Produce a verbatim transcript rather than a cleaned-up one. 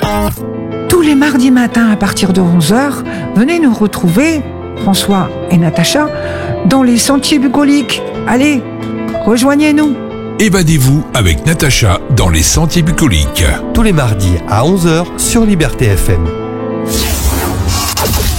Tous les mardis matins à partir de onze heures, venez nous retrouver, François et Natacha, dans les sentiers bucoliques. Allez, rejoignez-nous. Évadez-vous avec Natacha dans les sentiers bucoliques. Tous les mardis à onze heures sur Liberté F M.